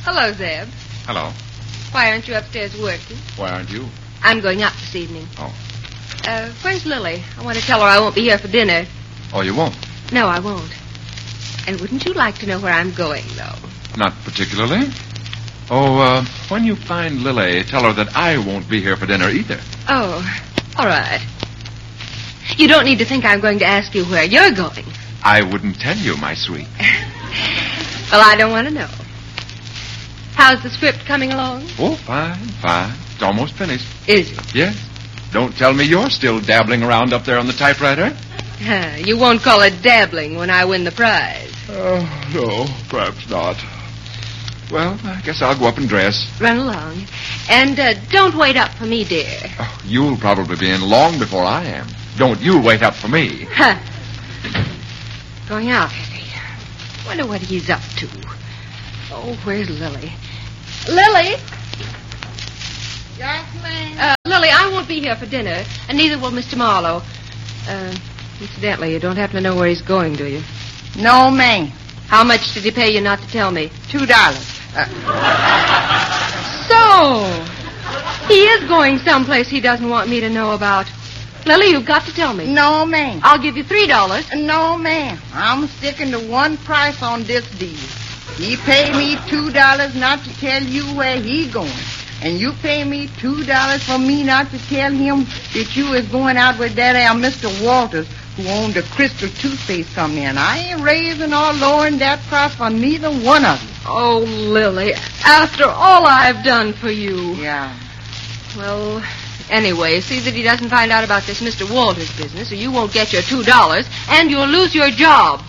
Hello, Zeb. Hello. Why aren't you upstairs working? Why aren't you? I'm going out this evening. Oh. Where's Lily? I want to tell her I won't be here for dinner. Oh, you won't? No, I won't. And wouldn't you like to know where I'm going, though? Not particularly. Oh, when you find Lily, tell her that I won't be here for dinner either. Oh, all right. You don't need to think I'm going to ask you where you're going. I wouldn't tell you, my sweet. Well, I don't want to know. How's the script coming along? Oh, fine. It's almost finished. Is it? Yes. Don't tell me you're still dabbling around up there on the typewriter. You won't call it dabbling when I win the prize. Oh, no, perhaps not. Well, I guess I'll go up and dress. Run along. And don't wait up for me, dear. Oh, you'll probably be in long before I am. Don't you wait up for me. Going out, is he? Wonder what he's up to. Oh, where's Lily? Lily? Yes, ma'am. Lily, I won't be here for dinner, and neither will Mr. Marlowe. Incidentally, you don't happen to know where he's going, do you? No, ma'am. How much did he pay you not to tell me? $2. So, he is going someplace he doesn't want me to know about. Lily, you've got to tell me. No, ma'am. I'll give you $3. No, ma'am. I'm sticking to one price on this deal. He paid me $2 not to tell you where he going. And you pay me $2 for me not to tell him that you is going out with that Mr. Walters, who owned the Crystal Toothpaste Company. And I ain't raising or lowering that price for neither one of you. Oh, Lily, after all I've done for you. Yeah. Well, anyway, see that he doesn't find out about this Mr. Walters business, or you won't get your $2, and you'll lose your job.